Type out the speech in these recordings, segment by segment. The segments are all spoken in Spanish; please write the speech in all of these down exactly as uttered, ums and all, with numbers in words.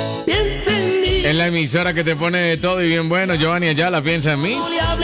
Es la emisora que te pone de todo y bien bueno. Giovanni Ayala, piensa en mí.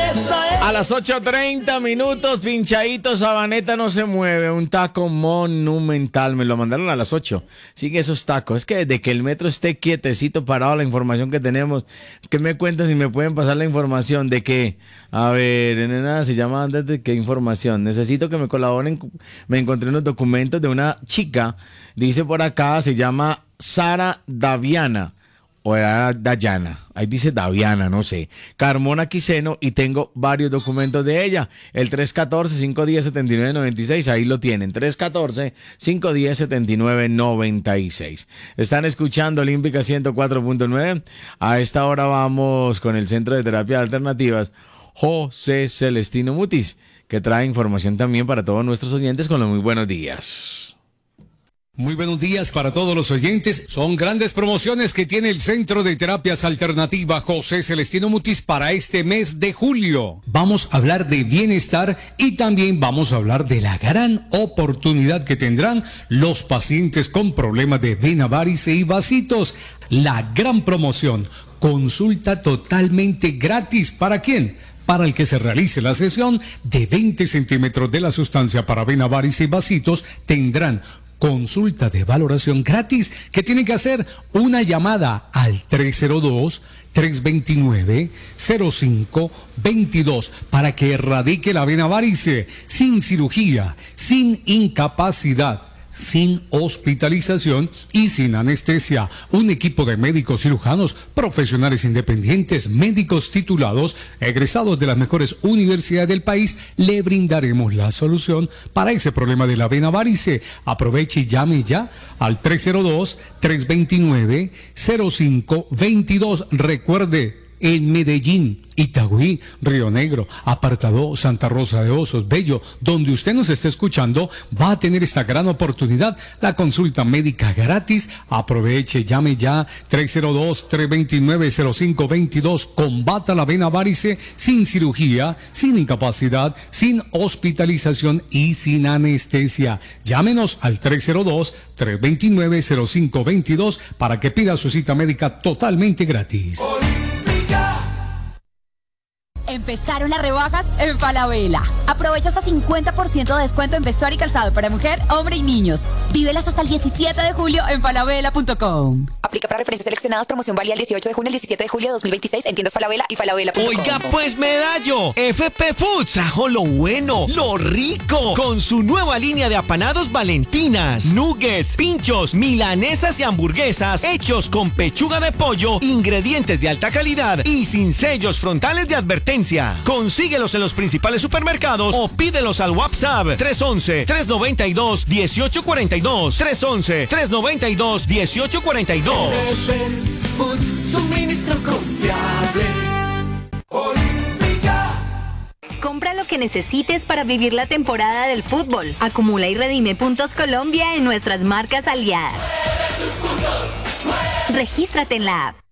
A las ocho treinta minutos, pinchadito, Sabaneta no se mueve. Un taco monumental. Me lo mandaron a las ocho. Sigue esos tacos. Es que desde que el metro esté quietecito, parado, la información que tenemos. ¿Qué me cuentas si me pueden pasar la información de que? A ver, nada, se llama antes de qué información. Necesito que me colaboren. Me encontré unos documentos de una chica. Dice por acá, se llama Sara Daviana. O era Dayana, ahí dice Daviana, no sé. Carmona Quiseno, y tengo varios documentos de ella. El tres uno cuatro, cinco uno cero, siete nueve nueve seis, ahí lo tienen. tres uno cuatro, cinco uno cero, siete nueve nueve seis. Están escuchando Olímpica ciento cuatro punto nueve. A esta hora vamos con el Centro de Terapias Alternativas José Celestino Mutis, que trae información también para todos nuestros oyentes con los muy buenos días. Muy buenos días para todos los oyentes. Son grandes promociones que tiene el Centro de Terapias Alternativa José Celestino Mutis para este mes de julio. Vamos a hablar de bienestar y también vamos a hablar de la gran oportunidad que tendrán los pacientes con problemas de vena varice y vasitos. La gran promoción, consulta totalmente gratis. ¿Para quién? Para el que se realice la sesión de veinte centímetros de la sustancia para vena varice y vasitos, tendrán consulta de valoración gratis, que tienen que hacer una llamada al tres cero dos, tres dos nueve, cero cinco dos dos para que erradique la vena varice, sin cirugía, sin incapacidad, sin hospitalización y sin anestesia. Un equipo de médicos cirujanos, profesionales independientes, médicos titulados, egresados de las mejores universidades del país, le brindaremos la solución para ese problema de la vena varice. Aproveche y llame ya al tres cero dos, tres dos nueve, cero cinco dos dos. Recuerde, en Medellín, Itagüí, Río Negro, Apartadó, Santa Rosa de Osos, Bello, donde usted nos esté escuchando, va a tener esta gran oportunidad, la consulta médica gratis. Aproveche, llame ya, tres cero dos, tres dos nueve, cero cinco dos dos, combata la vena varice sin cirugía, sin incapacidad, sin hospitalización y sin anestesia. Llámenos al tres cero dos, tres dos nueve, cero cinco dos dos para que pida su cita médica totalmente gratis. Empezaron las rebajas en Falabella. Aprovecha hasta cincuenta por ciento de descuento en vestuario y calzado para mujer, hombre y niños. Vívelas hasta el diecisiete de julio en falabella punto com. Aplica para referencias seleccionadas. Promoción válida el dieciocho de junio al diecisiete de julio de dos mil veintiséis en tiendas Falabella y falabella punto com. Oiga, pues Medallo, F P Foods trajo lo bueno, lo rico, con su nueva línea de apanados Valentinas, nuggets, pinchos, milanesas y hamburguesas hechos con pechuga de pollo, ingredientes de alta calidad y sin sellos frontales de advertencia. Consíguelos en los principales supermercados o pídelos al WhatsApp tres once, tres noventa y dos, dieciocho cuarenta y dos, tres once, tres noventa y dos, dieciocho cuarenta y dos. F P Foods, suministro confiable. Olímpica. Compra lo que necesites para vivir la temporada del fútbol. Acumula y redime puntos Colombia en nuestras marcas aliadas. Regístrate en la app.